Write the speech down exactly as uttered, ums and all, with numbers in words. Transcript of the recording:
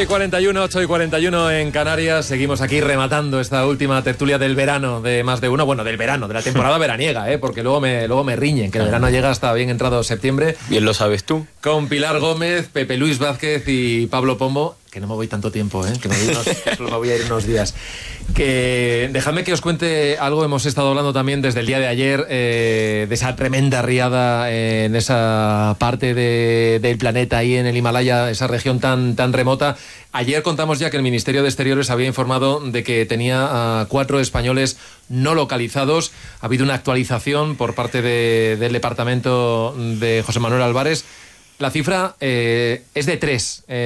y cuarenta y uno, ocho y cuarenta y uno en Canarias. Seguimos aquí rematando esta última tertulia del verano de Más de Uno. Bueno, del verano, de la temporada veraniega, ¿eh? Porque luego me, luego me riñen, que el verano llega hasta bien entrado septiembre. Bien lo sabes tú. Con Pilar Gómez, Pepe Luis Vázquez y Pablo Pombo. Que no me voy tanto tiempo, ¿eh? Que me voy, unos, solo me voy a ir unos días. Que dejadme que os cuente algo. Hemos estado hablando también desde el día de ayer eh, de esa tremenda riada en esa parte de, del planeta, ahí en el Himalaya, esa región tan, tan remota. Ayer contamos ya que el Ministerio de Exteriores había informado de que tenía a cuatro españoles no localizados. Ha habido una actualización por parte de, del departamento de José Manuel Álvarez. La cifra eh, es de tres. Eh,